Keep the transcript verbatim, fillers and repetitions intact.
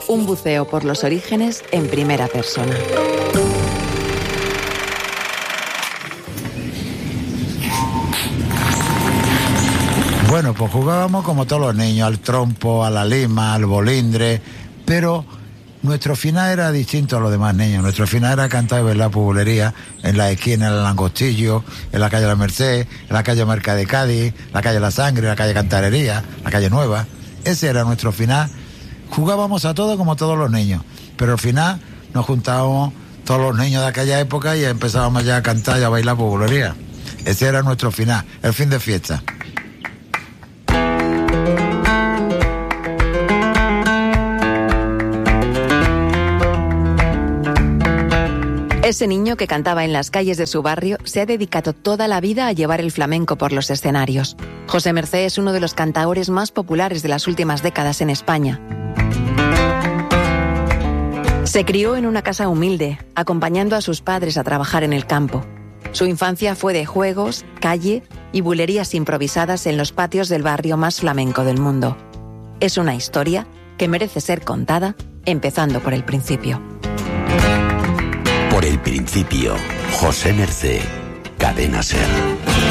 Un buceo por los orígenes en primera persona. Bueno, pues jugábamos como todos los niños, al trompo, a la lima, al bolindre, pero nuestro final era distinto a los demás niños. Nuestro final era cantar y bailar pubulería en la esquina, en el Langostillo, en la calle La Merced, en la calle Marca de Cádiz, la calle La Sangre, la calle Cantarería, la calle Nueva. Ese era nuestro final. Jugábamos a todo como todos los niños, pero al final nos juntábamos todos los niños de aquella época y empezábamos ya a cantar y a bailar pubulería. Ese era nuestro final, el fin de fiesta. Ese niño que cantaba en las calles de su barrio se ha dedicado toda la vida a llevar el flamenco por los escenarios. José Mercé es uno de los cantaores más populares de las últimas décadas en España. Se crió en una casa humilde, acompañando a sus padres a trabajar en el campo. Su infancia fue de juegos, calle y bulerías improvisadas en los patios del barrio más flamenco del mundo. Es una historia que merece ser contada, empezando por el principio. Por el principio, José Mercé, Cadena SER.